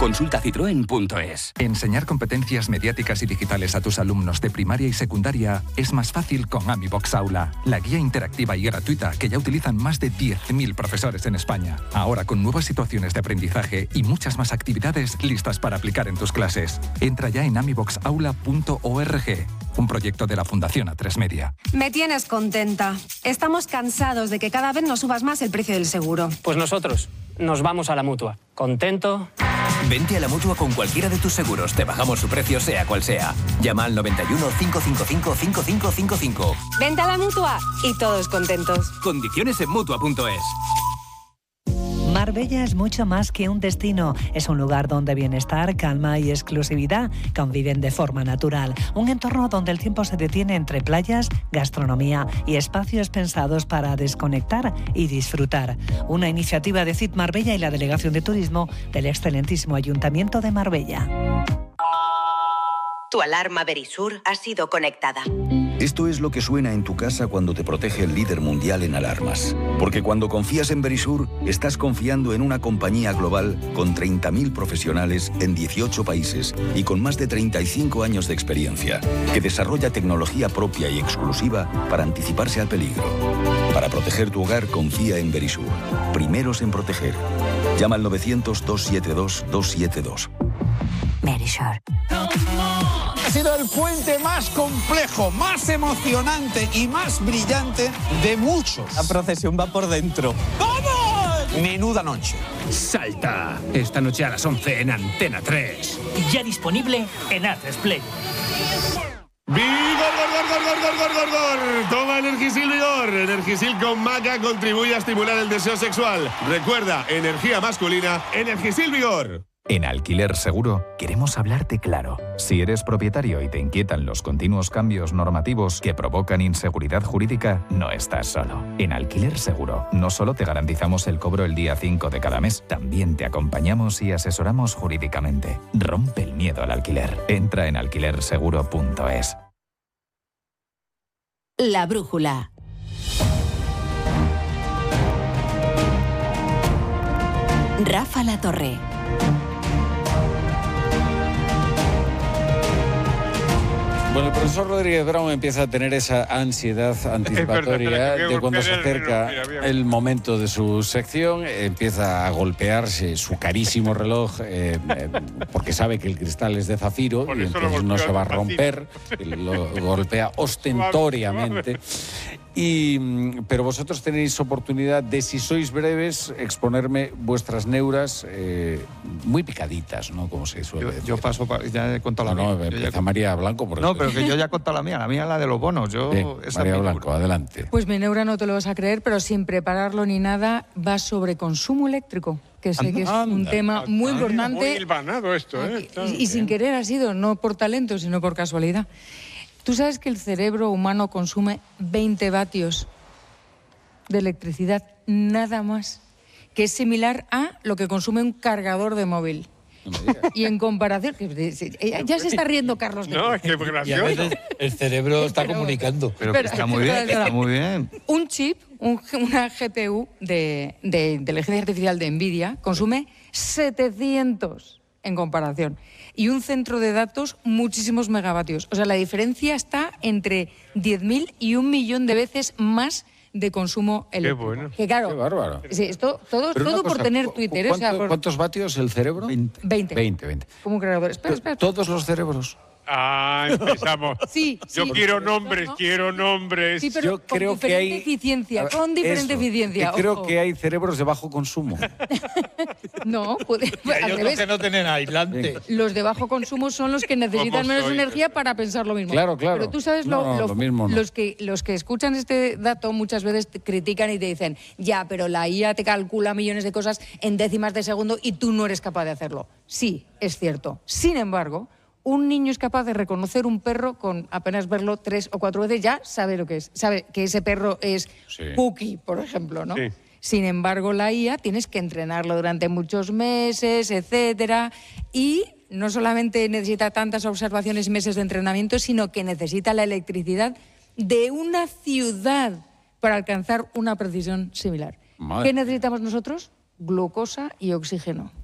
Consulta citroen.es. Enseñar competencias mediáticas y digitales a tus alumnos de primaria y secundaria es más fácil con AmiBox Aula, la guía interactiva y gratuita que ya utilizan más de 10.000 profesores en España. Ahora con nuevas situaciones de aprendizaje y muchas más actividades listas para aplicar en tus clases. Entra ya en amiboxaula.org, un proyecto de la Fundación A3 Media. Me tienes contenta. Estamos cansados de que cada vez nos subas más el precio del seguro. Pues nosotros nos vamos a la Mutua. ¿Contento? Vente a la Mutua con cualquiera de tus seguros. Te bajamos su precio sea cual sea. Llama al 91 555 5555. Vente a la Mutua y todos contentos. Condiciones en Mutua.es. Marbella es mucho más que un destino. Es un lugar donde bienestar, calma y exclusividad conviven de forma natural. Un entorno donde el tiempo se detiene entre playas, gastronomía y espacios pensados para desconectar y disfrutar. Una iniciativa de CIT Marbella y la Delegación de Turismo del excelentísimo Ayuntamiento de Marbella. Tu alarma Verisur ha sido conectada. Esto es lo que suena en tu casa cuando te protege el líder mundial en alarmas. Porque cuando confías en Verisur, estás confiando en una compañía global con 30.000 profesionales en 18 países y con más de 35 años de experiencia, que desarrolla tecnología propia y exclusiva para anticiparse al peligro. Para proteger tu hogar, confía en Verisur. Primeros en proteger. Llama al 900-272-272. Verisur. Ha sido el puente más complejo, más emocionante y más brillante de muchos. La procesión va por dentro. ¡Vamos! Menuda noche. Salta. Esta noche a las 11 en Antena 3. Ya disponible en A3 Play. ¡Vigor! Toma Energisil Vigor. Energisil con maca contribuye a estimular el deseo sexual. Recuerda, energía masculina, Energisil Vigor. En Alquiler Seguro queremos hablarte claro. Si eres propietario y te inquietan los continuos cambios normativos que provocan inseguridad jurídica, no estás solo. En Alquiler Seguro no solo te garantizamos el cobro el día 5 de cada mes, también te acompañamos y asesoramos jurídicamente. Rompe el miedo al alquiler. Entra en alquilerseguro.es. La brújula. Rafa La Torre. Bueno, el profesor Rodríguez Brown empieza a tener esa ansiedad anticipatoria de cuando se acerca el momento de su sección, empieza a golpearse su carísimo reloj porque sabe que el cristal es de zafiro y entonces no se va a romper, lo golpea ostentoriamente. Pero vosotros tenéis oportunidad de, si sois breves, exponerme vuestras neuras muy picaditas, ¿no? Como se suele decir. Yo paso, ya he contado la mía. Empieza María Blanco. Por no, pero que yo ya he contado la mía es la de los bonos. María Blanco, adelante. Pues mi neura no te lo vas a creer, pero sin prepararlo ni nada, va sobre consumo eléctrico, que sé que es un tema muy importante. Muy hilvanado esto, ¿eh? Y sin querer ha sido, no por talento, sino por casualidad. Tú sabes que el cerebro humano consume 20 vatios de electricidad, nada más, que es similar a lo que consume un cargador de móvil. Y en comparación, ya se está riendo Carlos. No, es que es gracioso. El cerebro está comunicando. Pero está muy bien, está muy bien. Un chip, una GPU de inteligencia artificial de Nvidia consume 700 en comparación. Y un centro de datos, muchísimos megavatios. O sea, la diferencia está entre 10.000 y 1 millón de veces más de consumo eléctrico. Qué bueno. Que claro, qué bárbaro. Sí, esto, todo por tener Twitter. ¿Cuántos vatios el cerebro? 20. Como un creador. Espera. ¿Todos los cerebros? Ah, empezamos. Sí. Yo quiero nombres, quiero nombres. Sí, pero yo creo con diferente eficiencia, con diferente eficiencia. Creo que hay cerebros de bajo consumo. No, puede. Hay otros que no tienen aislante. Los de bajo consumo son los que necesitan menos energía para pensar lo mismo. Claro. Pero tú sabes lo mismo no. Los que escuchan este dato muchas veces te critican y te dicen, ya, pero la IA te calcula millones de cosas en décimas de segundo y tú no eres capaz de hacerlo. Sí, es cierto. Sin embargo, un niño es capaz de reconocer un perro con apenas verlo 3 o 4 veces, ya sabe lo que es. Sabe que ese perro es Cookie, por ejemplo, ¿no? Sí. Sin embargo, la IA tienes que entrenarlo durante muchos meses, etcétera, y no solamente necesita tantas observaciones y meses de entrenamiento, sino que necesita la electricidad de una ciudad para alcanzar una precisión similar. ¿Qué necesitamos nosotros? Glucosa y oxígeno.